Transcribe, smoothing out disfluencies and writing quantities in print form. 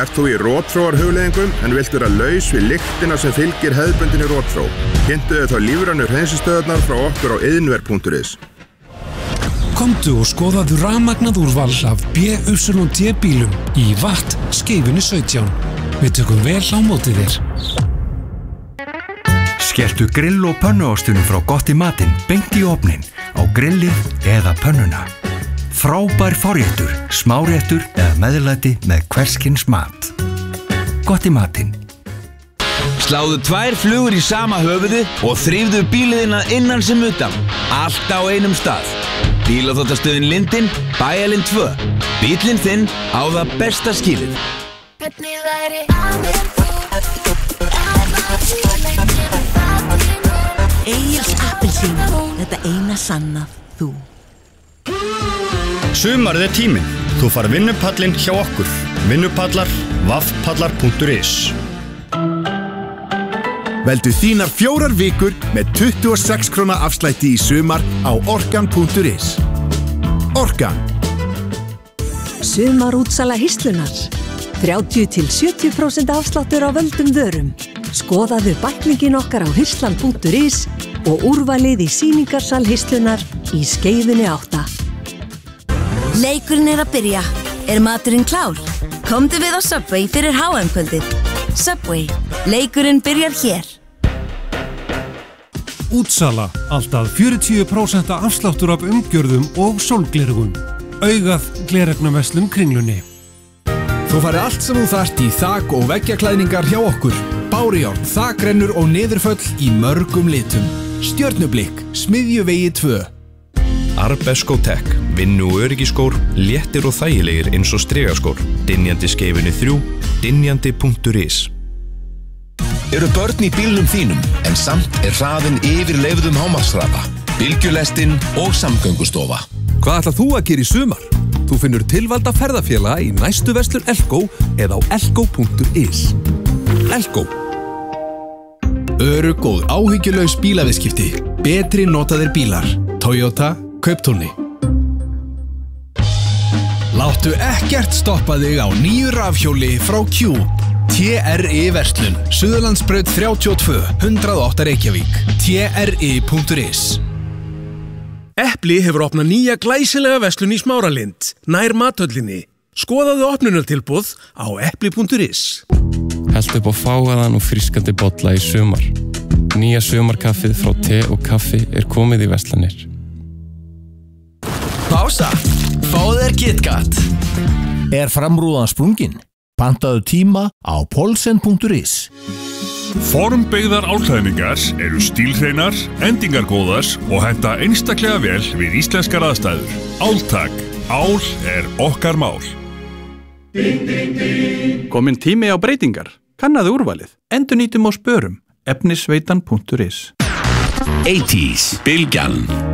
Ert þú í rotþróarhugleiðingum en vilt vera laus við lyktina sem fylgir hefðbundinni rotþró? Kynntu þá lífrænu hreinsistöðarnar frá okkur á iðnver.is. Komdu og skoðaðu rafmagnað úrval af BYD bílum í Watt skeifunni 17. Við tökum vel á móti þér. Skelltu grill og pönnuostunum frá Gott í matinn beint í ofnin á grillið eða pönnuna. Frábær forréttur, smáréttur eða meðlæti með hverskins mat. Gott í matinn. Sláðu 2 flugur í sama höfuði og þrífðu bíliðina innan sem utan. Allt á einum stað. Bílaþvottastöðin Lindin, Bæjarlind 2. Bíllinn þinn á það besta skilið. Egils appelsín, þetta eina sannað þú. Sumarið tíminn. Þú far vinnupallinn hjá okkur. Vinnupallar, vaffpallar.is. Veldu þínar 4 vikur með 26 króna afslætti í sumar á orkan.is. Orkan. Sumarútsala Histlunar. 30–70% afsláttur á völdum vörum. Skoðaðu bæklingin okkar á hislan.is og úrvalið í sýningarsal Histlunar í Skeifunni 8. Leikurinn að byrja. Maturinn klár? Komdu við á Subway fyrir HM-kvöldið. Subway. Leikurinn byrjar hér. Útsala. Alltaf 40% afsláttur af umgjörðum og sólglerugum. Augað gleraugnarverslun Kringlunni. Þú færð allt sem þú þarft í þak- og veggjaklæðningar hjá okkur. Bárujárn, þakrennur og niðurföll í mörgum litum. Stjörnublikk, Smiðjuvegi 2. Arbesko Tech, vinnu- og öryggiskór, léttir og þægilegir eins og strigaskór. Dynjandi skeifunni 3, dynjandi.is. Eru börn í bílnum þínum, en samt hraðinn yfir leyfðum hámarkshraða. Bylgjulestin og samgöngustofa. Hvað ætlað þú að gera í sumar? Þú finnur tilvalda ferðafélaga í næstu verslun Elko eða á elko.is. Elko. Örugg og áhyggjulaus bílaviðskipti. Betri notaðir bílar. Toyota, Kauptúni. Láttu ekkert stoppa þig á nýju rafhjóli frá Cube. TRI verslun, Suðurlandsbraut 32, 108 Reykjavík. TRI.is. Epli hefur opnað nýja glæsilega verslun í Smáralind, nær mathöllinni. Skoðaðu opnunartilboð á epli.is. Helltu upp á fágaðan og frískandi bolla í sumar. Nýja sumarkaffið frá te og kaffi komið í verslanir. Pása. Fáðu þér KitKat. Framrúðan sprungin? Pantaðu tíma á polsen.is. Formbyggðar álklæðningar eru stílhreinar, endingargóðar og henta einstaklega vel við íslenskar aðstæður. Áltak. Ál okkar mál. Kominn tími á breytingar. Kannaðu úrvalið. Endurnýtum og spörum. Efnisveitan.is. 80s, Bylgjan.